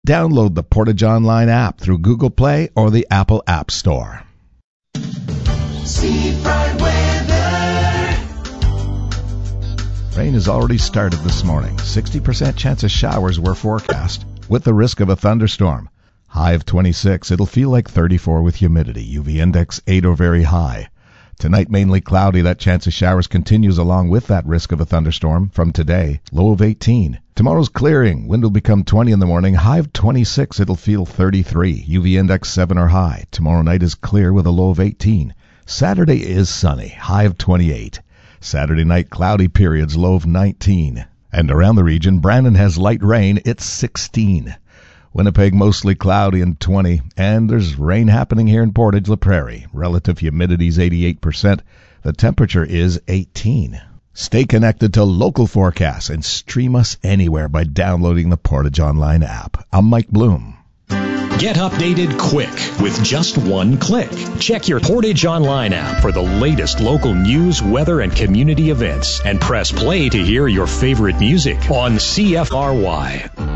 Download the Portage Online app through Google Play or the Apple App Store. Seafront weather. Rain has already started this morning. 60% chance of showers were forecast, with the risk of a thunderstorm. High of 26. It'll feel like 34 with humidity. UV index 8 or very high. Tonight, mainly cloudy. That chance of showers continues along with that risk of a thunderstorm from today. Low of 18. Tomorrow's clearing. Wind will become 20 in the morning. High of 26. It'll feel 33. UV index 7 or high. Tomorrow night is clear with a low of 18. Saturday is sunny. High of 28. Saturday night, cloudy periods. Low of 19. And around the region, Brandon has light rain. It's 16. Winnipeg mostly cloudy and 20, and there's rain happening here in Portage La Prairie. Relative humidity is 88%. The temperature is 18. Stay connected to local forecasts and stream us anywhere by downloading the Portage Online app. I'm Mike Bloom. Get updated quick with just one click. Check your Portage Online app for the latest local news, weather, and community events, and press play to hear your favorite music on CFRY.